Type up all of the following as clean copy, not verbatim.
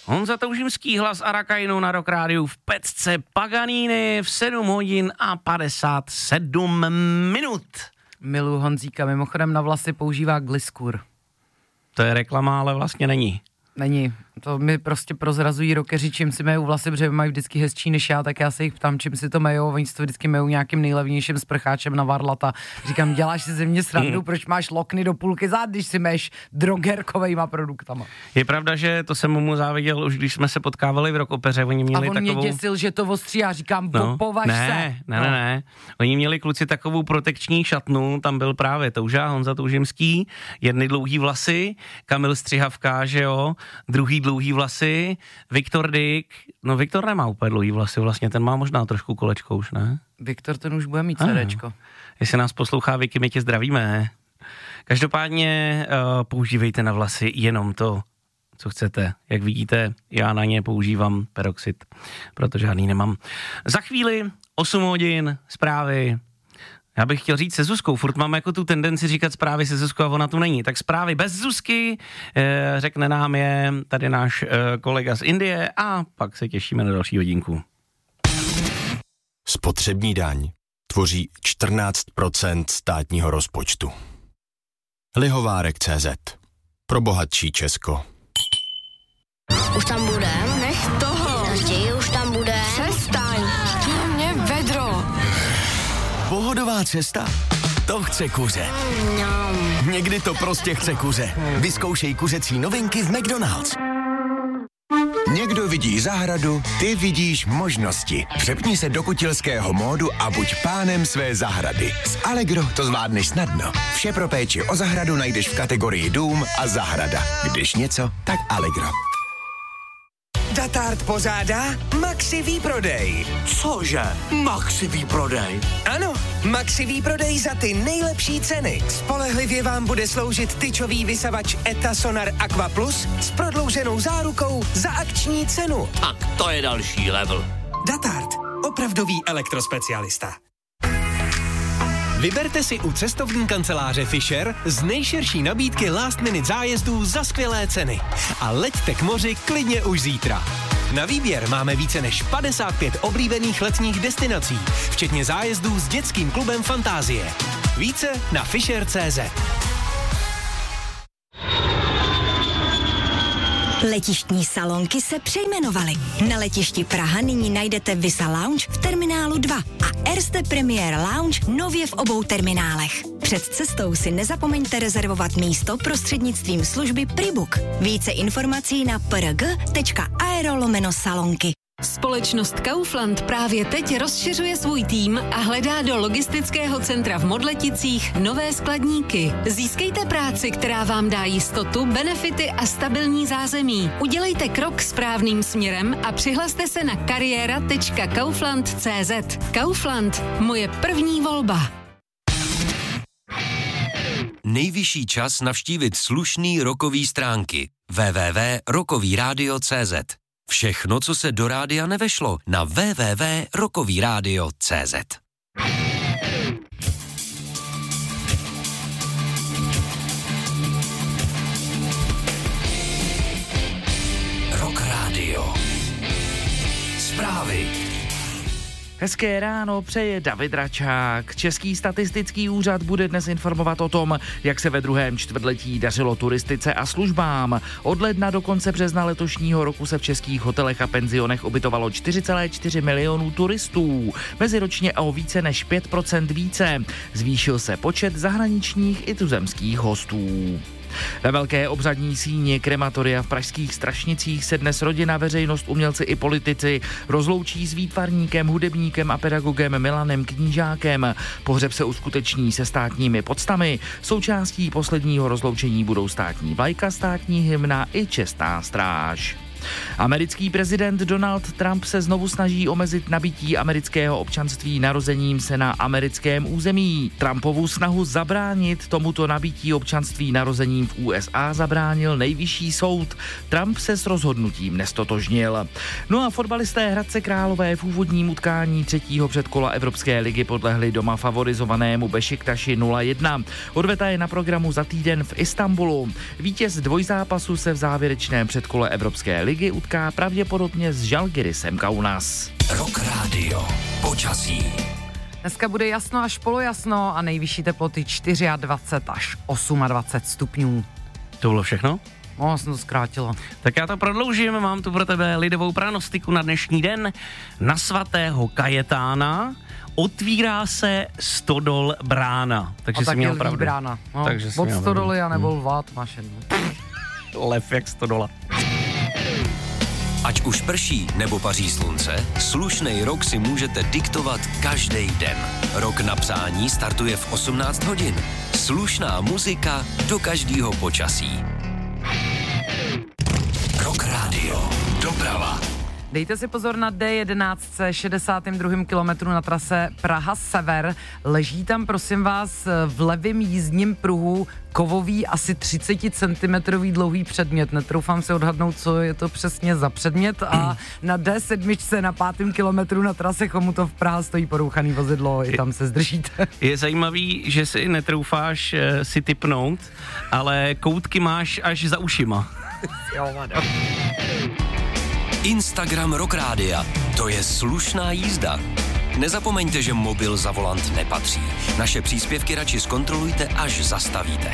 Honza Toužimský, hlas Arakainu na Rock Rádiu v pecce Paganini v 7 hodin a 57 minut. Miluji Honzíka, mimochodem na vlasy používá Gliskur. To je reklama, ale vlastně není. Není. To mi prostě prozrazují rockeři, čím si majou vlasy, protože mají vždycky hezčí než já, tak já se jich ptám, čím si to majou, oni si to vždycky majou nějakým nejlevnějším sprcháčem na varlata. Říkám, děláš si ze mě srandu, proč máš lokny do půlky zád, když si máš drogerkovejma produktama. Je pravda, že to jsem mu záviděl už, když jsme se potkávali v Rockopeře, oni měli takovou... A on mě děsil, že to ostří, já říkám, považ se. Ne. Oni měli kluci takovou protekční šatnu, tam byl právě Touža, Honza Toužimský, jedny dlouhý vlasy, Kamil Střihavka, že jo, druhý dlouhý vlasy, Viktor Dyk, no Viktor nemá úplně dlouhý vlasy, vlastně ten má možná trošku kolečko už, ne? Viktor ten už bude mít CDčko. Jestli nás poslouchá Vicky, my tě zdravíme. Každopádně používejte na vlasy jenom to, co chcete. Jak vidíte, já na ně používám peroxid, protože žádný nemám. Za chvíli 8 hodin, zprávy. Já bych chtěl říct se Zuzkou, furt mám jako tu tendenci říkat zprávy se Zuzkou a ona tu není. Tak zprávy bez Zuzky, řekne nám je tady náš kolega z Indie a pak se těšíme na další hodinku. Spotřební daň tvoří 14% státního rozpočtu. Lihovárek.cz. Pro bohatší Česko. Už tam bude? Nech toho. Raději už tam bude. Přestaň. Mě vedro. Pohodová cesta? To chce kuře. Někdy to prostě chce kuře. Vyzkoušej kuřecí novinky v McDonald's. Někdo vidí zahradu, ty vidíš možnosti. Přepni se do kutilského módu a buď pánem své zahrady. S Allegro to zvládneš snadno. Vše pro péči o zahradu najdeš v kategorii dům a zahrada. Když něco, tak Allegro. Datart pořádá Maxi výprodej. Cože? Maxi výprodej? Ano, Maxi výprodej za ty nejlepší ceny. Spolehlivě vám bude sloužit tyčový vysavač ETA Sonar Aqua Plus s prodlouženou zárukou za akční cenu. Tak to je další level. Datart, opravdový elektrospecialista. Vyberte si u cestovní kanceláře Fisher z nejširší nabídky last minute zájezdů za skvělé ceny. A leďte k moři klidně už zítra. Na výběr máme více než 55 oblíbených letních destinací, včetně zájezdů s dětským klubem Fantázie. Více na fisher.cz. Letištní salonky se přejmenovaly. Na letišti Praha nyní najdete Visa Lounge v terminálu 2 a Erste Premier Lounge nově v obou terminálech. Před cestou si nezapomeňte rezervovat místo prostřednictvím služby Pribook. Více informací na prg.aero/salonky. Společnost Kaufland právě teď rozšiřuje svůj tým a hledá do logistického centra v Modleticích nové skladníky. Získejte práci, která vám dá jistotu, benefity a stabilní zázemí. Udělejte krok správným směrem a přihlaste se na kariéra.kaufland.cz. Kaufland, moje první volba. Nejvyšší čas navštívit slušný rockový stránky www.rockovyradio.cz. Všechno, co se do rádia nevešlo, na www.rockovyradio.cz. Rock Radio. Zprávy. Hezké ráno přeje David Račák. Český statistický úřad bude dnes informovat o tom, jak se ve druhém čtvrtletí dařilo turistice a službám. Od ledna do konce března letošního roku se v českých hotelech a penzionech ubytovalo 4,4 milionů turistů. Meziročně o více než 5% více. Zvýšil se počet zahraničních i tuzemských hostů. Ve velké obřadní síni krematoria v pražských Strašnicích se dnes rodina, veřejnost, umělci i politici rozloučí s výtvarníkem, hudebníkem a pedagogem Milanem Knížákem. Pohřeb se uskuteční se státními poctami. Součástí posledního rozloučení budou státní vlajka, státní hymna i čestná stráž. Americký prezident Donald Trump se znovu snaží omezit nabýtí amerického občanství narozením se na americkém území. Trumpovu snahu zabránit tomuto nabýtí občanství narozením v USA zabránil nejvyšší soud. Trump se s rozhodnutím nestotožnil. No a fotbalisté Hradce Králové v úvodním utkání třetího předkola Evropské ligy podlehli doma favorizovanému Bešiktaši 0-1. Odveta je na programu za týden v Istanbulu. Vítěz dvojzápasu se v závěrečném předkole Evropské ligy ligy utká pravděpodobně s Žalgirisem Kaunas. Rock Radio. Počasí. Dneska bude jasno až polojasno a nejvyšší teploty 24 až 28 stupňů. To bylo všechno? No, jsem to zkrátila. Tak já to prodloužím, mám tu pro tebe lidovou pranostiku na dnešní den. Na svatého Kajetána otvírá se Stodol brána. Takže jsi měl pravdu. Brána. No, Takže od Stodoly a nebo lvát máš jedno. Lev jak Stodola. Ať už prší nebo paří slunce, slušnej rok si můžete diktovat každý den. Rok na psání startuje v 18 hodin. Slušná muzika do každého počasí. Rock Radio. Doprava. Dejte si pozor na D11, 62. kilometru na trase Praha-Sever. Leží tam, prosím vás, v levém jízdním pruhu kovový asi 30 cm dlouhý předmět. Netroufám si odhadnout, co je to přesně za předmět. A na D7 na 5. kilometru na trase Chomutov Praha stojí porouchaný vozidlo. I tam se zdržíte. Je zajímavý, že si netroufáš si tipnout, ale koutky máš až za ušima. Instagram Rock Rádia. To je slušná jízda. Nezapomeňte, že mobil za volant nepatří. Naše příspěvky radši zkontrolujte, až zastavíte.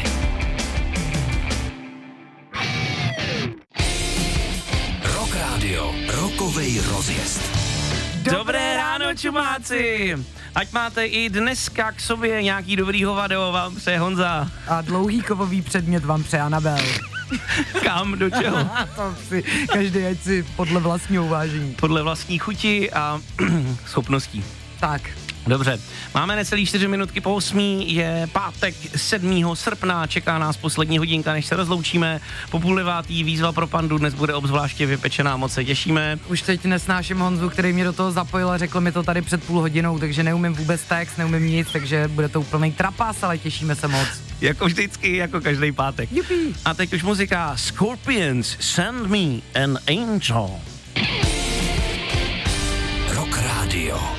Rock Radio. Rokovej rozjezd. Dobré ráno, čumáci! Ať máte i dneska k sobě nějaký dobrý hovado, vám přeje Honza. A dlouhý kovový předmět vám přeje Anabel. Kam, do čeho? To si každý ať si podle vlastního uvážení. Podle vlastní chuti a schopností. Tak. Dobře, máme necelý 4 minutky po 8, je pátek 7. srpna, čeká nás poslední hodinka, než se rozloučíme. Po 8:30 výzva pro Pandu, dnes bude obzvláště vypečená, moc se těšíme. Už teď nesnáším Honzu, který mě do toho zapojil a řekl mi to tady před půl hodinou, takže neumím vůbec text, neumím nic, takže bude to úplný trapas, ale těšíme se moc. Jako vždycky, jako každý pátek. Jupi. A teď už muzika Scorpions, Send Me an Angel. Rock Radio.